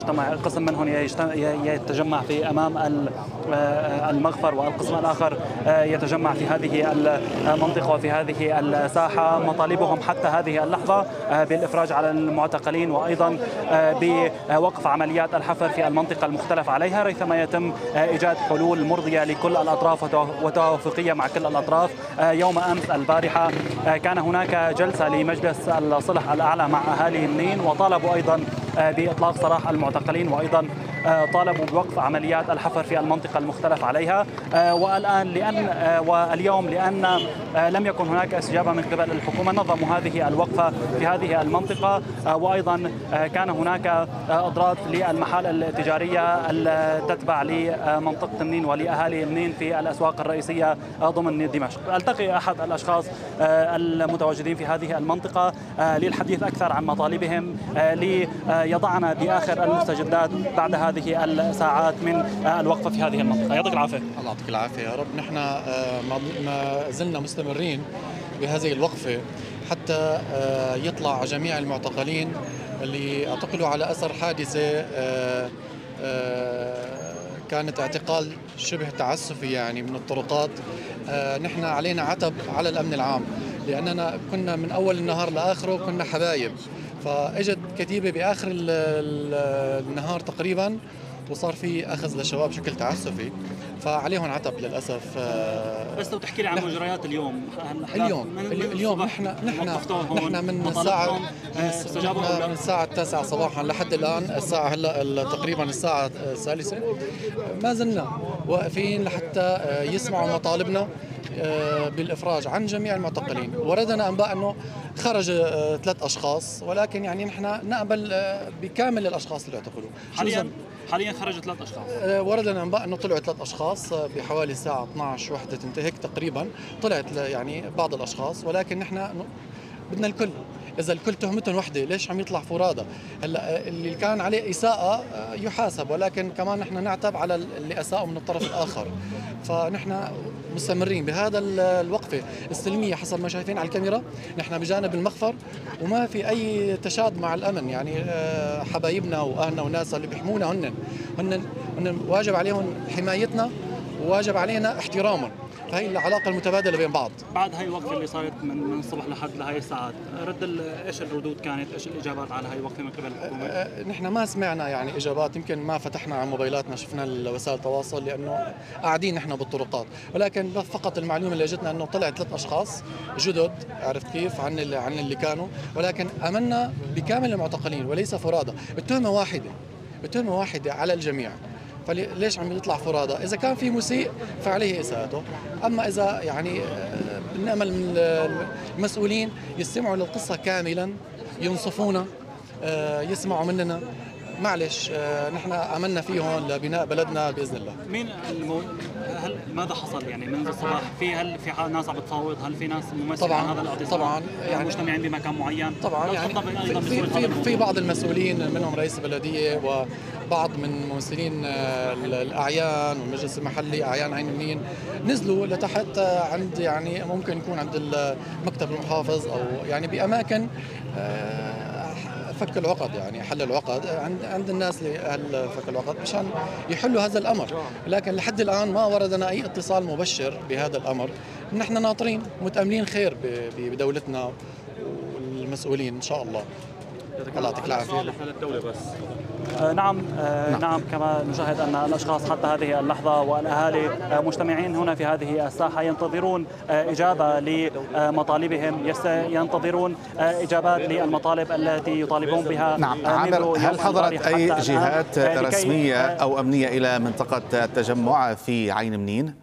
قسم منهم يتجمع في أمام المغفر، والقسم الآخر يتجمع في هذه المنطقة وفي هذه الساحة. مطالبهم حتى هذه اللحظة بالإفراج على المعتقلين، وأيضا بوقف عمليات الحفر في المنطقة المختلف عليها ريثما يتم إيجاد حلول مرضية لكل الأطراف وتوافقية مع كل الأطراف. يوم أمس البارحة كان هناك جلسة لمجلس الصلح الأعلى مع أهالي منين، وطالبوا أيضا بإطلاق سراح المعتقلين، وأيضا طالبوا بوقف عمليات الحفر في المنطقة المختلف عليها. واليوم لأن لم يكن هناك استجابة من قبل الحكومة نظموا هذه الوقفة في هذه المنطقة. وأيضا كان هناك إضراب للمحال التجارية التتبع لمنطقة منين ولأهالي منين في الأسواق الرئيسية ضمن دمشق. ألتقي أحد الأشخاص المتواجدين في هذه المنطقة للحديث أكثر عن مطالبهم ليضعنا بآخر المستجدات بعد هذه الساعات من الوقفة في هذه المنطقة. يعطيك العافية. الله يعطيك العافية يا رب. نحن ما زلنا مستمرين بهذه الوقفة حتى يطلع جميع المعتقلين اللي اعتقلوا على أثر حادثة كانت اعتقال شبه تعسفي يعني من الطرقات. نحن علينا عتب على الأمن العام، لأننا كنا من أول النهار لآخره كنا حبايب، فاجت كتيبة بآخر النهار تقريبا وصار في أخذ للشباب بشكل تعسفي، فعليهم عتب للأسف. بس لو تحكي لي عن مجريات اليوم نحن من الساعة 9 صباحا لحد الآن الساعة هلا تقريبا الساعة الثالثة ما زلنا واقفين لحتى يسمعوا مطالبنا بالإفراج عن جميع المعتقلين. وردنا أنباء أنه خرج 3 أشخاص، ولكن يعني نحن نقبل بكامل الأشخاص اللي اعتقلوا. حاليا خرج 3 أشخاص. وردنا أنباء أنه طلعوا 3 أشخاص بحوالي الساعة 12 وحدة هيك تقريبا طلعت يعني بعض الأشخاص، ولكن نحن بدنا الكل. إذا الكل تهمتهم وحدة ليش عم يطلع فرادى؟ هلا اللي كان عليه إساءة يحاسب، ولكن كمان نحن نعتب على اللي أساءوا من الطرف الآخر. فنحن مستمرين بهذا الوقفة السلمية حسب ما شايفين على الكاميرا. نحن بجانب المخفر وما في أي تشاد مع الأمن، يعني حبايبنا وأهلنا وناسنا اللي بيحمونا هن واجب عليهم حمايتنا وواجب علينا احترامهم. فهي العلاقة المتبادلة بين بعض. بعد هاي الوقفة اللي صارت من الصبح لحد لهي الساعات ايش الردود كانت؟ ايش الإجابات على هاي الوقفة من قبل الحكومة؟ نحن ما سمعنا يعني إجابات، يمكن ما فتحنا على موبايلاتنا شفنا وسائل التواصل لأنه قاعدين نحن بالطرقات، ولكن فقط المعلومة اللي اجتنا أنه طلع 3 أشخاص جدد، عرفت كيف، عن اللي كانوا، ولكن آمنا بكامل المعتقلين وليس فرادى. التهمة واحدة على الجميع، فليش عم يطلع فرادى؟ إذا كان في مسيء فعليه إساءته، أما إذا يعني بنأمل من المسؤولين يستمعوا للقصة كاملا، ينصفونا، يسمعوا مننا. معلش نحن آمنا فيهم لبناء بلدنا بإذن الله. هل ماذا حصل يعني منذ الصباح؟ هل في ناس عم بتفاوض؟ هل في ناس ممثلة عن هذا الاعتصام؟ طبعا يعني مجتمعين بمكان معين؟ طبعا يعني في بعض المسؤولين منهم رئيس البلدية وبعض من ممثلين الأعيان والمجلس المحلي أعيان عين منين نزلوا لتحت عند يعني ممكن يكون عند مكتب المحافظ أو يعني بأماكن فك العقد، يعني حل العقد عند الناس اللي اهل فك العقد مشان يحلوا هذا الامر. لكن لحد الان ما وردنا اي اتصال مبشر بهذا الامر. نحن ناطرين متاملين خير بدولتنا والمسؤولين ان شاء الله. الله يعطيك العافيه. نعم كما نشاهد أن الأشخاص حتى هذه اللحظة والأهالي مجتمعين هنا في هذه الساحة ينتظرون إجابة لمطالبهم، ينتظرون إجابات للمطالب التي يطالبون بها. نعم عامر، هل حضرت أي جهات رسمية أو أمنية إلى منطقة التجمع في عين منين؟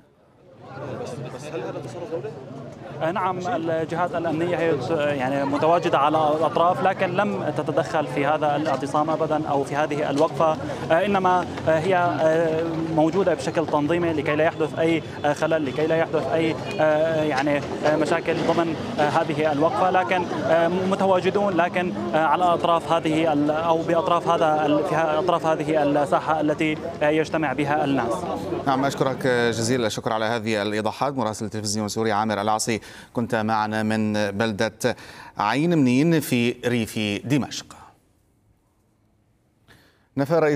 نعم الجهات الأمنية هي يعني متواجدة على الأطراف، لكن لم تتدخل في هذا الاعتصام أبدا أو في هذه الوقفة، إنما هي موجودة بشكل تنظيمي لكي لا يحدث أي خلل، لكي لا يحدث أي يعني مشاكل ضمن هذه الوقفة. لكن متواجدون لكن على أطراف هذه أو بأطراف في أطراف هذه الساحة التي يجتمع بها الناس. نعم أشكرك جزيل الشكر على هذه الإيضاحات. مراسل التلفزيون سوري عامر العاصي كنت معنا من بلدة عين منين في ريف دمشق. نفى